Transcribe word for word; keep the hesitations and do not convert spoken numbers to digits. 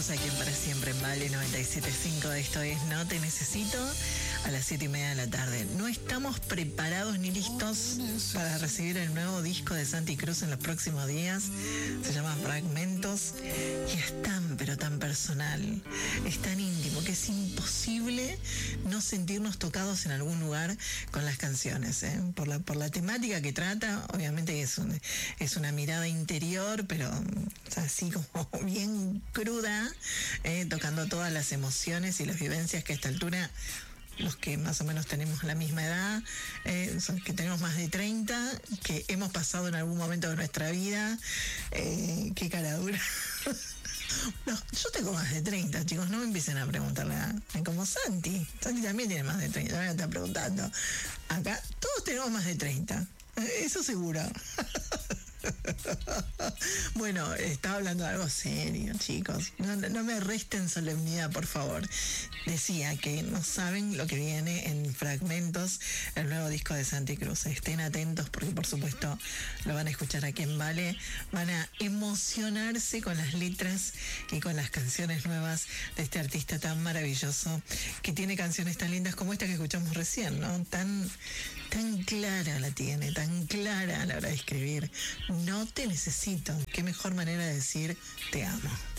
Seguimos aquí en Para Siempre en Vale noventa y siete punto cinco. Esto es No Te Necesito, a las siete y media de la tarde. No estamos preparados ni listos para recibir el nuevo disco de Santi Cruz en los próximos días. Se llama Fragmentos y es tan, pero tan personal, es tan íntimo que es imposible no sentirnos tocados en algún lugar con las canciones, ¿eh? Por la, por la temática que trata. Obviamente es, un, es una mirada interior, pero así como bien cruda, eh, tocando todas las emociones y las vivencias que a esta altura los que más o menos tenemos la misma edad, eh, son que tenemos más de treinta, que hemos pasado en algún momento de nuestra vida, eh, qué cara dura. No, yo tengo más de treinta, chicos, no me empiecen a preguntar la edad. Como Santi, Santi también tiene más de treinta, me está preguntando. Acá todos tenemos más de treinta, eso seguro. Bueno, estaba hablando de algo serio, chicos. No, no me resten solemnidad, por favor. Decía que no saben lo que viene en Fragmentos, el nuevo disco de Santi Cruz. Estén atentos porque, por supuesto, lo van a escuchar aquí en Vale. Van a emocionarse con las letras y con las canciones nuevas de este artista tan maravilloso, que tiene canciones tan lindas como esta que escuchamos recién, ¿no? Tan, tan clara la tiene, tan clara a la hora de escribir. No te necesito. Qué mejor manera de decir te amo.